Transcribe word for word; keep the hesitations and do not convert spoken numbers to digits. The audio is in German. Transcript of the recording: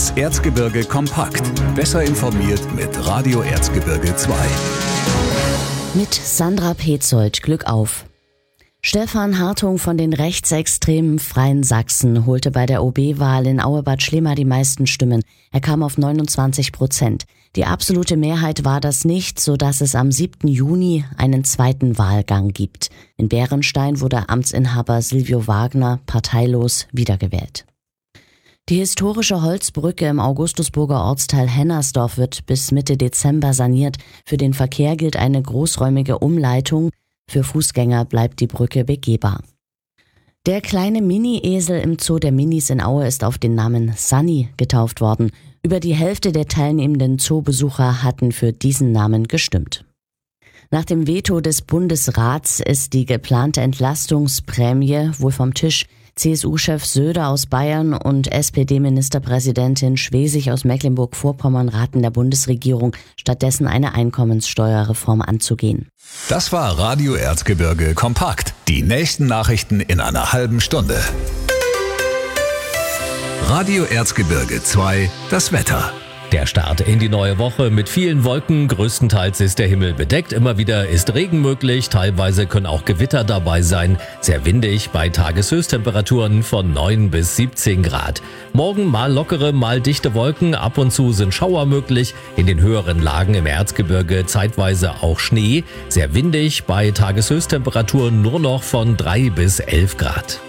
Das Erzgebirge kompakt. Besser informiert mit Radio Erzgebirge zwei. Mit Sandra Petzold, Glück auf. Stefan Hartung von den rechtsextremen Freien Sachsen holte bei der O B-Wahl in Auebad Schlema die meisten Stimmen. Er kam auf neunundzwanzig Prozent. Die absolute Mehrheit war das nicht, sodass es am siebten Juni einen zweiten Wahlgang gibt. In Bärenstein wurde Amtsinhaber Silvio Wagner parteilos wiedergewählt. Die historische Holzbrücke im Augustusburger Ortsteil Hennersdorf wird bis Mitte Dezember saniert. Für den Verkehr gilt eine großräumige Umleitung. Für Fußgänger bleibt die Brücke begehbar. Der kleine Mini-Esel im Zoo der Minis in Aue ist auf den Namen Sunny getauft worden. Über die Hälfte der teilnehmenden Zoobesucher hatten für diesen Namen gestimmt. Nach dem Veto des Bundesrats ist die geplante Entlastungsprämie wohl vom Tisch. C S U-Chef Söder aus Bayern und S P D-Ministerpräsidentin Schwesig aus Mecklenburg-Vorpommern raten der Bundesregierung, stattdessen eine Einkommensteuerreform anzugehen. Das war Radio Erzgebirge kompakt. Die nächsten Nachrichten in einer halben Stunde. Radio Erzgebirge zwei, das Wetter. Der Start in die neue Woche mit vielen Wolken. Größtenteils ist der Himmel bedeckt. Immer wieder ist Regen möglich. Teilweise können auch Gewitter dabei sein. Sehr windig bei Tageshöchsttemperaturen von neun bis siebzehn Grad. Morgen mal lockere, mal dichte Wolken. Ab und zu sind Schauer möglich. In den höheren Lagen im Erzgebirge zeitweise auch Schnee. Sehr windig bei Tageshöchsttemperaturen nur noch von drei bis elf Grad.